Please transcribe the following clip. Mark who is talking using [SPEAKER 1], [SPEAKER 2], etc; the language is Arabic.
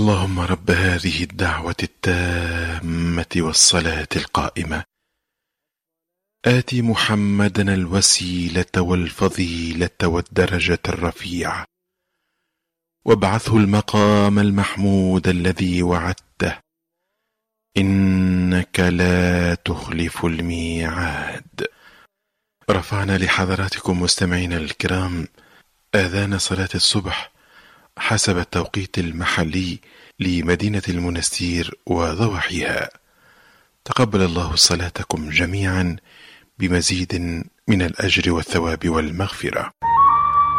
[SPEAKER 1] اللهم رب هذه الدعوة التامة والصلاة القائمة آت محمدا الوسيلة والفضيلة والدرجة الرفيعة وابعثه المقام المحمود الذي وعدته إنك لا تخلف الميعاد. رفعنا لحضراتكم مستمعينا الكرام آذان صلاة الصبح حسب التوقيت المحلي لمدينة المنستير وضواحيها. تقبل الله صلاتكم جميعا بمزيد من الأجر والثواب والمغفرة.